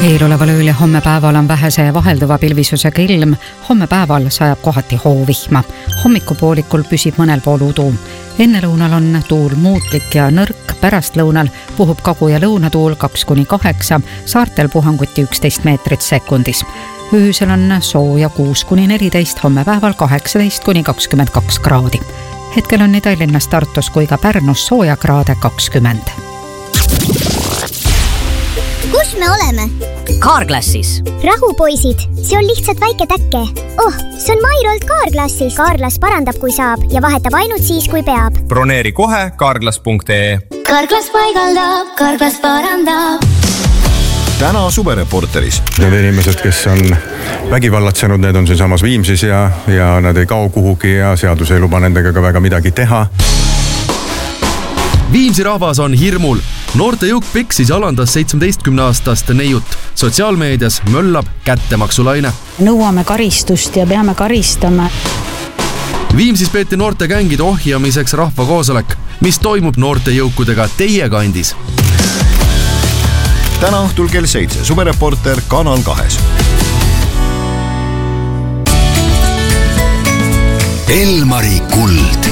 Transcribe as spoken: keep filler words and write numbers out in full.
Eeloleval ööl ja homme päeval on vähese vahelduva pilvisusega ilm. Homme päeval sajab kohati hoovihma. Hommikupoolikul püsib mõnel pool udu. Ennelõunal on tuul muutlik ja nõrk. Pärast lõunal puhub kagu- ja lõunatuul kaks kuni kaheksa. Saartel puhanguti üksteist meetrit sekundis. Öösel on sooja kuus kuni neliteist, homme päeval kaheksateist kuni kakskümmend kaks kraadi. Hetkel on nii Tallinnas, Tartus kui ka Pärnus sooja kraade kakskümmend. Kus me oleme? Carglassis. Rahu, poisid, see on lihtsalt väike täkke. Oh, see on Mairolt Carglassis. Carglass parandab, kui saab ja vahetab ainult siis, kui peab. Broneeri kohe carglass punkt ee. Carglass paigaldab, Carglass parandab. Täna suvereporteris. Need inimesed, kes on vägivallatsenud, need on siin samas Viimsis ja, ja nad ei kao kuhugi ja seadus ei luba nendega ka väga midagi teha. Viimsi rahvas on hirmul. Noorte jõuk peksis alandas seitsmeteistkümne aastast neiut. Sotsiaalmeedias möllab kättemaksulaine. Nõuame karistust ja peame karistama. Viimsis peeti noorte gängide ohjamiseks rahvakoosolek. Mis toimub noorte jõukudega teie kandis? Täna õhtul kell seitse. Suvereporter Kanal kahes. Elmari kuld.